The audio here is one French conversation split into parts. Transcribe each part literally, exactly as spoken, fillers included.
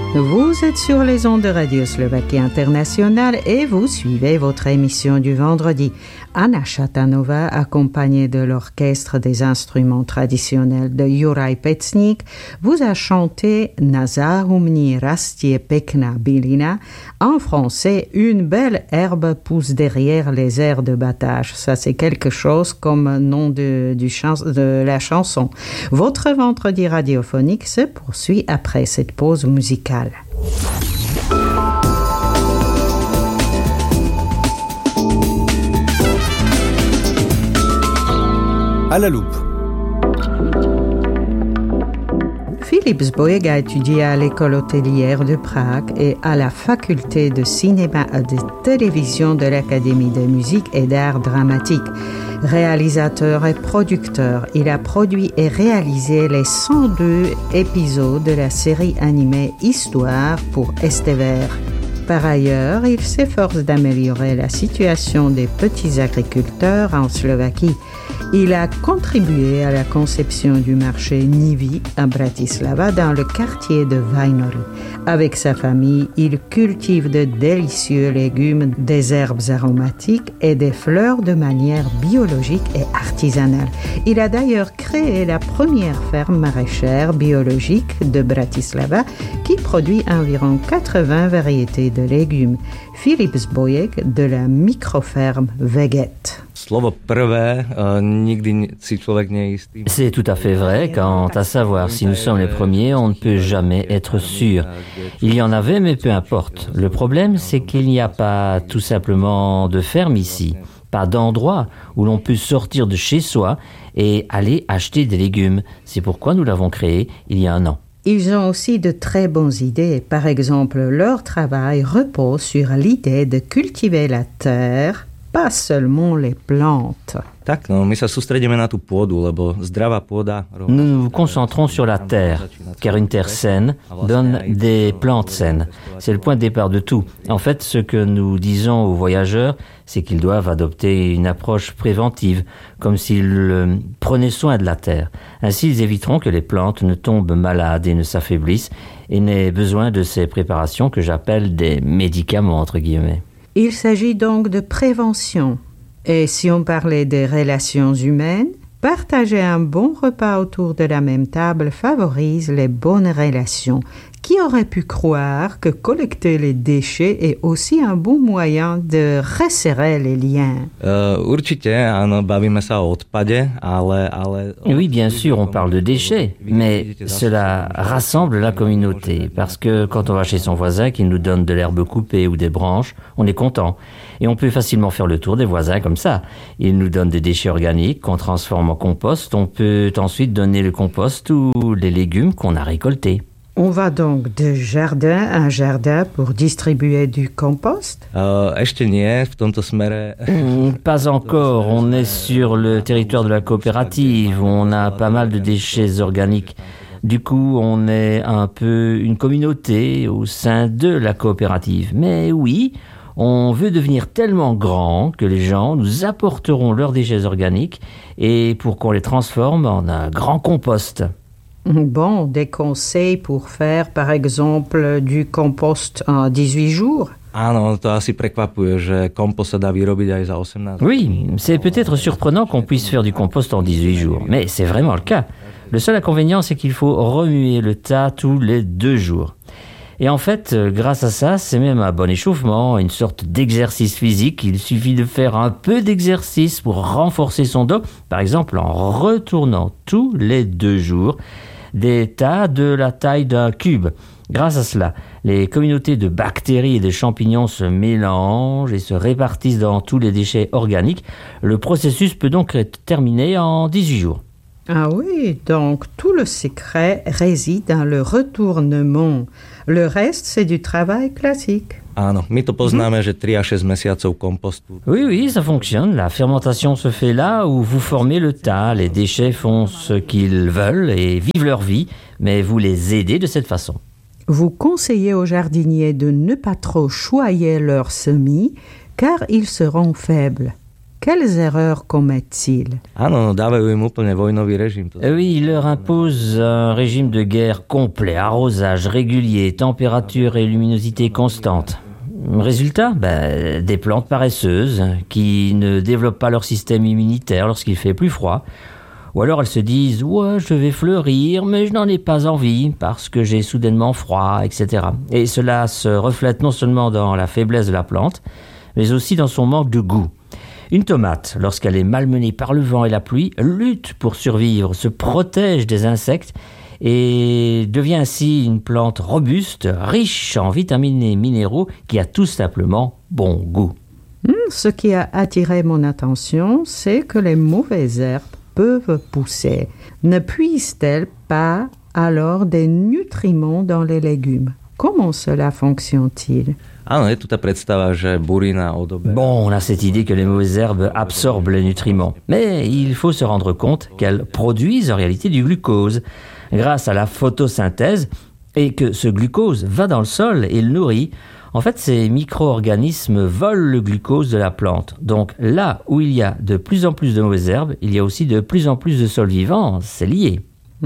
Vous êtes sur les ondes de Radio Slovaquie Internationale et vous suivez votre émission du vendredi. Anna Chatanova, accompagnée de l'orchestre des instruments traditionnels de Juraj Pecník, vous a chanté Na záhumni rastie pekná bylina. En français, une belle herbe pousse derrière les airs de battage. Ça, c'est quelque chose comme nom de, du chans- de la chanson. Votre vendredi radiophonique se poursuit après cette pause musicale. À la loupe. Filip Zbojek a étudié à l'école hôtelière de Prague et à la faculté de cinéma et de télévision de l'Académie de musique et d'art dramatique. Réalisateur et producteur, il a produit et réalisé les cent deux épisodes de la série animée Histoire pour S T V R. Par ailleurs, il s'efforce d'améliorer la situation des petits agriculteurs en Slovaquie. Il a contribué à la conception du marché Nivi à Bratislava dans le quartier de Vajnory. Avec sa famille, il cultive de délicieux légumes, des herbes aromatiques et des fleurs de manière biologique et artisanale. Il a d'ailleurs créé la première ferme maraîchère biologique de Bratislava qui produit environ quatre-vingts variétés de légumes. Filip Zbojek de la microferme Veget. C'est tout à fait vrai. Quant à savoir si nous sommes les premiers, on ne peut jamais être sûr. Il y en avait, mais peu importe. Le problème, c'est qu'il n'y a pas tout simplement de ferme ici. Pas d'endroit où l'on peut sortir de chez soi et aller acheter des légumes. C'est pourquoi nous l'avons créé il y a un an. Ils ont aussi de très bonnes idées. Par exemple, leur travail repose sur l'idée de cultiver la terre, pas seulement les plantes. Nous nous concentrons sur la terre, car une terre saine donne des plantes saines. C'est le point de départ de tout. En fait, ce que nous disons aux voyageurs, c'est qu'ils doivent adopter une approche préventive, comme s'ils prenaient soin de la terre. Ainsi, ils éviteront que les plantes ne tombent malades et ne s'affaiblissent, et n'aient besoin de ces préparations que j'appelle des médicaments, entre guillemets. Il s'agit donc de prévention. Et si on parlait des relations humaines, partager un bon repas autour de la même table favorise les bonnes relations. Qui aurait pu croire que collecter les déchets est aussi un bon moyen de resserrer les liens? Oui, bien sûr, on parle de déchets, mais cela rassemble la communauté, parce que quand on va chez son voisin qui nous donne de l'herbe coupée ou des branches, on est content. Et on peut facilement faire le tour des voisins comme ça. Ils nous donnent des déchets organiques qu'on transforme en compost. On peut ensuite donner le compost ou les légumes qu'on a récoltés. On va donc de jardin à jardin pour distribuer du compost? Euh, Pas encore. On est sur le territoire de la coopérative où on a pas mal de déchets organiques. Du coup, on est un peu une communauté au sein de la coopérative. Mais oui, on veut devenir tellement grand que les gens nous apporteront leurs déchets organiques et pour qu'on les transforme en un grand compost. Bon, des conseils pour faire, par exemple, du compost en dix-huit jours? Oui, c'est peut-être surprenant qu'on puisse faire du compost en dix-huit jours, mais c'est vraiment le cas. Le seul inconvénient, c'est qu'il faut remuer le tas tous les deux jours. Et en fait, grâce à ça, c'est même un bon échauffement, une sorte d'exercice physique. Il suffit de faire un peu d'exercice pour renforcer son dos, par exemple en retournant tous les deux jours des tas de la taille d'un cube. Grâce à cela, les communautés de bactéries et de champignons se mélangent et se répartissent dans tous les déchets organiques. Le processus peut donc être terminé en dix-huit jours. Ah oui, donc tout le secret réside dans le retournement. Le reste, c'est du travail classique. Oui, oui, ça fonctionne. La fermentation se fait là où vous formez le tas. Les déchets font ce qu'ils veulent et vivent leur vie, mais vous les aidez de cette façon. Vous conseillez aux jardiniers de ne pas trop choyer leurs semis, car ils seront faibles. Quelles erreurs commettent-ils? Áno, dávajú im úplne vojnový režim. Euh, Oui, il leur impose un régime de guerre complet, arrosage régulier, température et luminosité constante. Résultat, ben, des plantes paresseuses qui ne développent pas leur système immunitaire lorsqu'il fait plus froid. Ou alors elles se disent « Ouais, je vais fleurir, mais je n'en ai pas envie parce que j'ai soudainement froid, et cetera » Et cela se reflète non seulement dans la faiblesse de la plante, mais aussi dans son manque de goût. Une tomate, lorsqu'elle est malmenée par le vent et la pluie, lutte pour survivre, se protège des insectes et devient ainsi une plante robuste, riche en vitamines et minéraux qui a tout simplement bon goût. Hmm, ce qui a attiré mon attention, c'est que les mauvaises herbes peuvent pousser. Ne puisent-elles pas alors des nutriments dans les légumes? Comment cela fonctionne-t-il? Áno, je tu tá predstava, že burina odoberá. Bon, on a cette idée que les mauvaises herbes absorbent les nutriments. Mais il faut se rendre compte qu'elles produisent en réalité du glucose grâce à la photosynthèse et que ce glucose va dans le sol et le nourrit. En fait, ces micro-organismes volent le glucose de la plante. Donc là où il y a de plus en plus de mauvaises herbes, il y a aussi de plus en plus de sols vivants. C'est lié.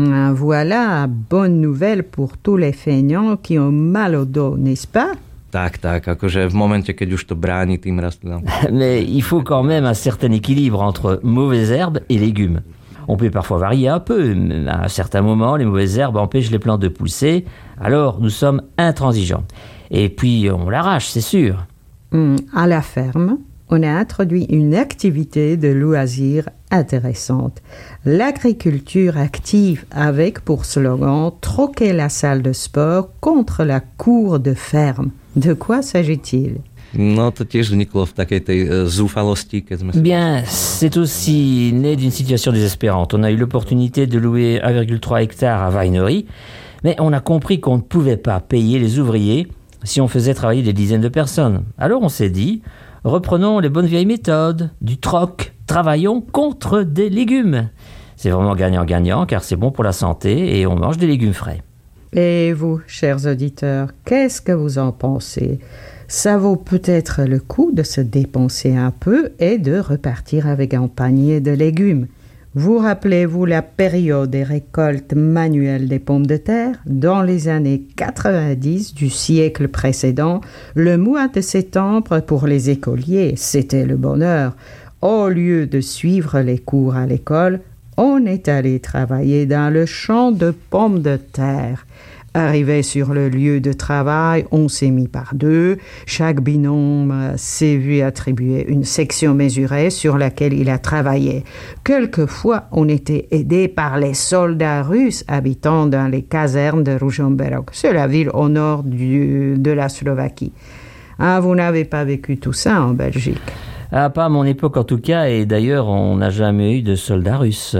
Voilà, bonne nouvelle pour tous les feignants qui ont mal au dos, n'est-ce pas? Tak, tak, akože v momente, keď už to bráni tým rastlinám. Mais il faut quand même un certain équilibre entre mauvaises herbes et légumes. On peut parfois varier un peu. À certains moments, les mauvaises herbes empêchent les plantes de pousser. Alors, nous sommes intransigeants. Et puis, on l'arrache, c'est sûr. Mmh, à la ferme, on a introduit une activité de loisir intéressante. L'agriculture active avec pour slogan « Troquer la salle de sport contre la cour de ferme ». De quoi s'agit-il? No to tiež vzniklo v takej tej zúfalosti, keď sme... Bien, c'est aussi né d'une situation désespérante. On a eu l'opportunité de louer un virgule trois hectares à Weinery, mais on a compris qu'on ne pouvait pas payer les ouvriers si on faisait travailler des dizaines de personnes. Alors on s'est dit, reprenons les bonnes vieilles méthodes, du troc, travaillons contre des légumes. C'est vraiment gagnant-gagnant car c'est bon pour la santé et on mange des légumes frais. Et vous, chers auditeurs, qu'est-ce que vous en pensez? Ça vaut peut-être le coup de se dépenser un peu et de repartir avec un panier de légumes. Vous rappelez-vous la période des récoltes manuelles des pommes de terre? Dans les années quatre-vingt-dix du siècle précédent, le mois de septembre pour les écoliers, c'était le bonheur. Au lieu de suivre les cours à l'école, on est allé travailler dans le champ de pommes de terre. Arrivé sur le lieu de travail, on s'est mis par deux. Chaque binôme s'est vu attribuer une section mesurée sur laquelle il a travaillé. Quelquefois, on était aidé par les soldats russes habitant dans les casernes de Ružomberok. C'est la ville au nord du, de la Slovaquie. Ah, vous n'avez pas vécu tout ça en Belgique? Ah, pas à mon époque en tout cas, et d'ailleurs, on n'a jamais eu de soldats russes.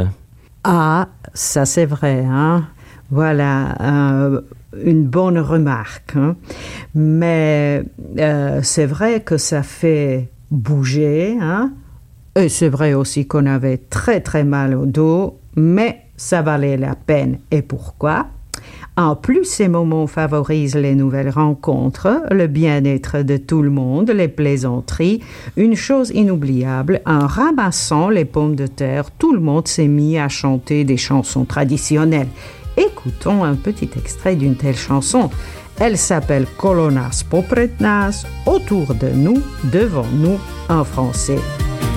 Ah, ça c'est vrai, hein? Voilà, euh, une bonne remarque. Hein? Mais euh, c'est vrai que ça fait bouger. Hein? Et c'est vrai aussi qu'on avait très très mal au dos, mais ça valait la peine. Et pourquoi? En plus, ces moments favorisent les nouvelles rencontres, le bien-être de tout le monde, les plaisanteries. Une chose inoubliable, en ramassant les pommes de terre, tout le monde s'est mis à chanter des chansons traditionnelles. Écoutons un petit extrait d'une telle chanson. Elle s'appelle Kolo nás popred nás, autour de nous, devant nous, en français.